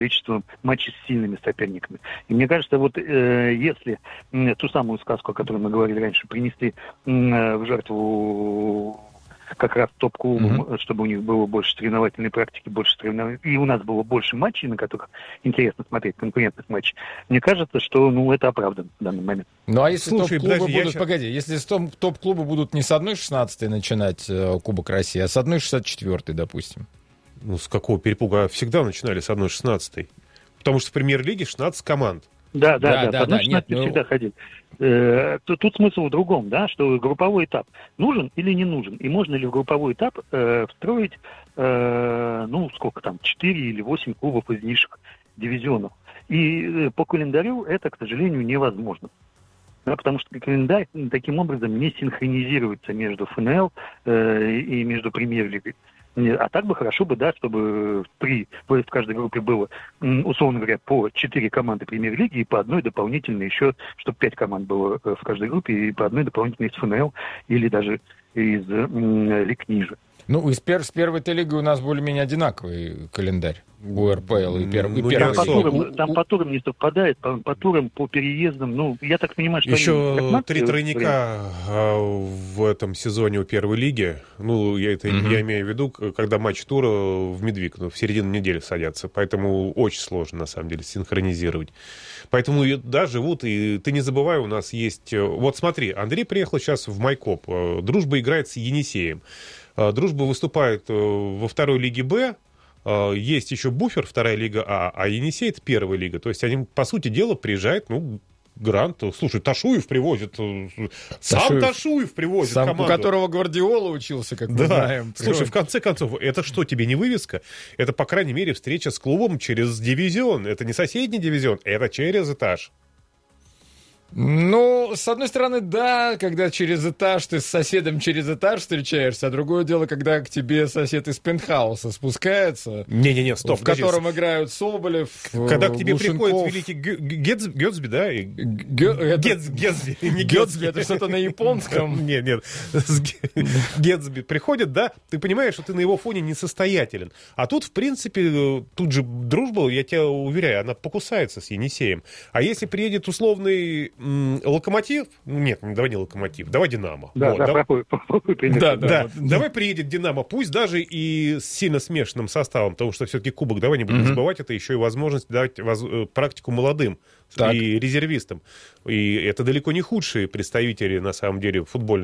количество матчей с сильными соперниками. И мне кажется, вот если ту самую сказку, о которой мы говорили раньше, принести в жертву как раз топ-клубам, чтобы у них было больше соревновательной практики, больше и у нас было больше матчей, на которых интересно смотреть, конкурентных матчей. Мне кажется, что это оправдано в данный момент. Ну, а если если топ-клубы будут не с 1/16 начинать Кубок России, а с 1/64, допустим? Ну, с какого перепуга? Всегда начинали с 1/16. Потому что в премьер-лиге 16 команд. Да, всегда ходили. Тут смысл в другом, да, что групповой этап нужен или не нужен, и можно ли в групповой этап встроить, 4 или 8 клубов из низших дивизионов. И по календарю это, к сожалению, невозможно. Да, потому что календарь таким образом не синхронизируется между ФНЛ и между премьер-лигой. А так бы хорошо бы, да, чтобы в каждой группе было, условно говоря, по 4 команды премьер-лиги и по одной дополнительной еще, чтобы 5 команд было в каждой группе и по одной дополнительной из ФНЛ или даже из лиг ниже. Ну, с первой-то лигой у нас более-менее одинаковый календарь. У РПЛ и первый. Там по турам не совпадает, по турам, по переездам. Я так понимаю, что... Еще 3 тройника в этом сезоне у первой лиги. Я имею в виду, когда матч тура в Медвик, в середину недели садятся. Поэтому очень сложно, на самом деле, синхронизировать. Поэтому живут, и ты не забывай, у нас есть... Вот смотри, Андрей приехал сейчас в Майкоп. Дружба играет с Енисеем. Дружба выступает во второй лиге Б. Есть еще Буфер, вторая лига А Енисей — это первая лига. То есть они, по сути дела, приезжают, грант. Слушай, Ташуев привозит. Сам Ташуев привозит команду. У которого Гвардиола учился, как мы знаем. Слушай, в конце концов, это что, тебе не вывеска? Это, по крайней мере, встреча с клубом через дивизион. Это не соседний дивизион, это через этаж. С одной стороны, да, когда через этаж ты с соседом через этаж встречаешься, а другое дело, когда к тебе сосед из пентхауса спускается, стоп, в котором играют Соболев, когда к тебе Лушенков. приходит великий Гетсби, да? Гетсби. Не Гетсби, это что-то на японском. Нет. Гетсби приходит, да, ты понимаешь, что ты на его фоне несостоятелен. А тут, в принципе, тут же дружба, я тебя уверяю, она покусается с Енисеем. А если приедет условный Локомотив? Нет, давай не Локомотив, давай Динамо. Давай приедет Динамо, пусть даже и с сильно смешанным составом, потому что все-таки кубок, давай не будем забывать, это еще и возможность дать практику молодым и резервистам. И это далеко не худшие представители, на самом деле, футбольной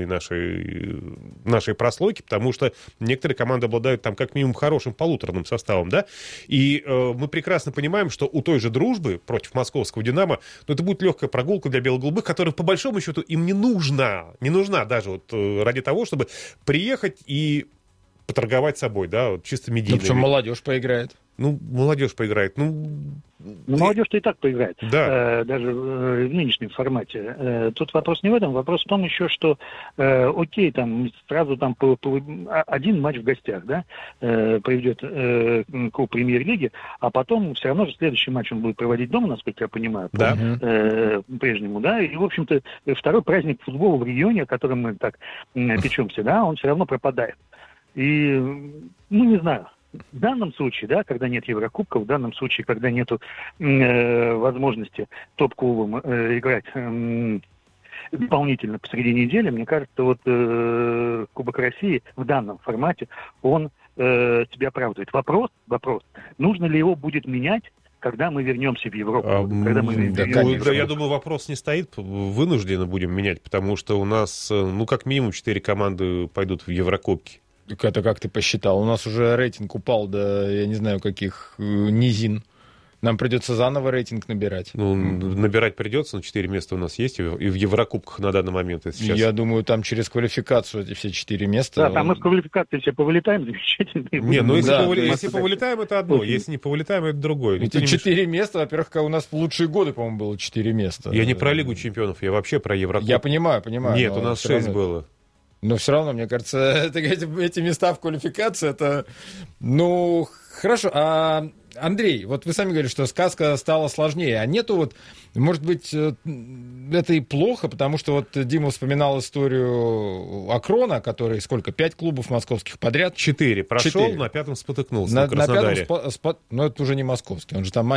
нашей прослойки, потому что некоторые команды обладают там как минимум хорошим полуторным составом, да? И мы прекрасно понимаем, что у той же дружбы против московского Динамо, это будет легкая прогулка для бело-голубых, которая, по большому счету, им не нужна даже ради того, чтобы приехать и поторговать собой, да, чисто медийно. Причем молодежь поиграет. Молодежь поиграет. Молодежь-то и так поиграет. Да. Даже в нынешнем формате. Тут вопрос не в этом. Вопрос в том еще, что окей, там сразу там один матч в гостях, да, проведет клуб премьер-лиги, а потом все равно же следующий матч он будет проводить дома, насколько я понимаю, по-прежнему, да. И, в общем-то, второй праздник футбола в регионе, о котором мы так печемся, да, он все равно пропадает. И, не знаю. В данном случае, да, когда нет Еврокубков, в данном случае, когда нет возможности топ-клубам играть дополнительно посреди недели, мне кажется, Кубок России в данном формате, он себя оправдывает. Вопрос, нужно ли его будет менять, когда мы вернемся в Европу? Я думаю, вопрос не стоит, вынуждены будем менять, потому что у нас, как минимум 4 команды пойдут в Еврокубки. Это как ты посчитал? У нас уже рейтинг упал до, я не знаю, каких низин. Нам придется заново рейтинг набирать. Набирать придется, но 4 места у нас есть, и в Еврокубках на данный момент. Сейчас... Я думаю, там через квалификацию эти все 4 места... Да, там мы в квалификации все повылетаем замечательно. Если повылетаем, это одно, если не повылетаем, это другое. Эти 4 места, во-первых, у нас в лучшие годы, по-моему, было 4 места. Я не про Лигу чемпионов, я вообще про Еврокубок. Я понимаю. Нет, у нас 6 было. Но все равно, мне кажется, эти места в квалификации, это, Хорошо, Андрей, вот вы сами говорили, что сказка стала сложнее, а нету вот, может быть, это и плохо, потому что вот Дима вспоминал историю Акрона, который 5 клубов московских подряд? 4 прошел, 4. на 5-м спотыкнулся на Краснодаре. На 5-м, но это уже не московский, он же там